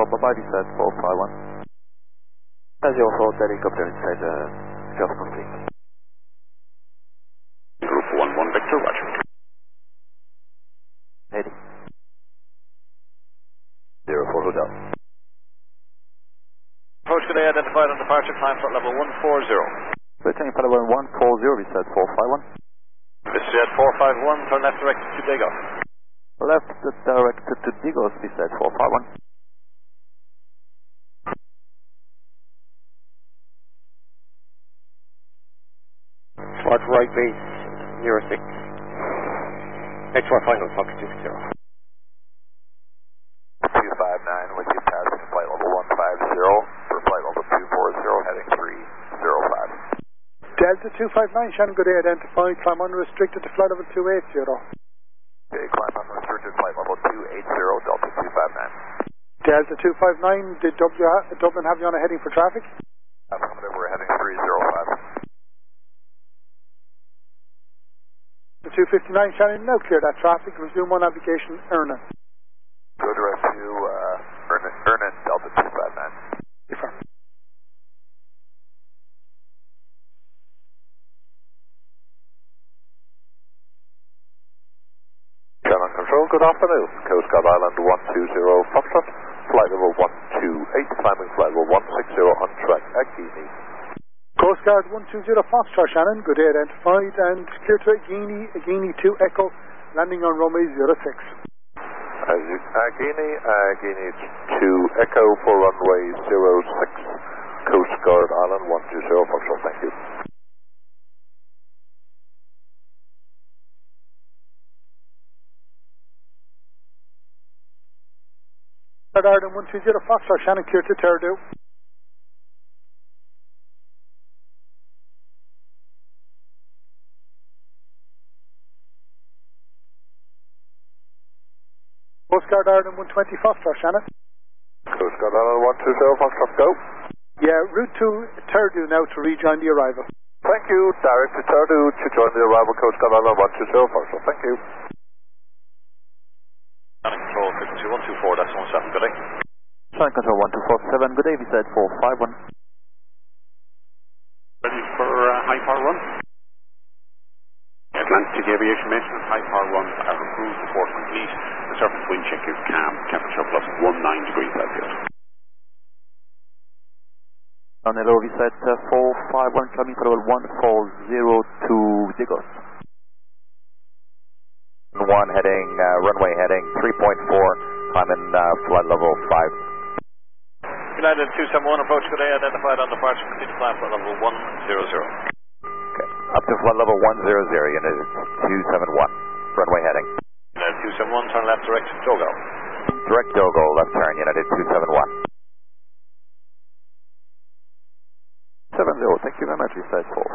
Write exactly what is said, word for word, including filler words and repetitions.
bye-bye, V SAT four five one. As your fault, that helicopter inside the job complete. Group one one Victor, roger. Heading. zero four Hotel. Approach today identified on departure, climb for level one four zero. Returning for level one four zero, V SAT four five one. VistaJet four five one, turn left directed to Digos. Left directed to Digos, V SAT four five one. Swart right base, zero six. Next one final, Fox six zero. two five nine with you passing flight level one five zero for flight level two four zero heading three zero five. Delta two five nine, Shannon, good day, identified, climb unrestricted to flight level two eight zero. Okay, climb unrestricted flight level two eight zero, Delta two five nine. Delta two five nine, did W, Dublin have you on a heading for traffic? Affirmative, we're heading three zero five. The two fifty-nine, Shannon, now clear that traffic, resume on navigation, Ernan. Go direct to uh, Ernan, Ernan, Delta two five nine. Affirm. Shannon Control, good afternoon. Coast Guard Island one two zero Foxtrot, flight level one two eight, climbing flight level one six zero on track Agini. Coast Guard one two zero Foxtrot, Shannon, good day, identified, and clear to Agini, Agini two Echo, landing on runway zero six. Agini, Agini two Echo for runway zero six, Coast Guard Island one two zero Foxtrot, thank you. Ireland one two zero Foxtrot, Shannon, clear to Terdu. Coast Guard Ireland one twenty Foxtrot, Shannon. Coast Guard Island one two zero Foxtrot, go. Yeah, route to Terdu now to rejoin the arrival. Thank you, direct to Terdu to join the arrival, Coast Guard Island one two zero Foxtrot, thank you. Shannon Control six two one two four, that's one seven, good day. Shannon Control one two four seven, good day, V SAT four five one. Ready for uh, high power run? Atlantic Aviation Maintenance, high power runs are approved, report complete. The surface wind check is calm, temperature plus nineteen degrees Celsius. On hello, V SAT four five one, coming for level one four zero to Digos. One heading, uh, runway heading three point four, climbing uh, flight level five. United two seven one, approach today identified on departure, continue climb for level one zero zero. Okay, up to flight level one zero zero, United two seven one, runway heading. United two seven one, turn left direct Dogo. Direct Dogo, left turn, United two seven one. seven zero, thank you very much, V SAT four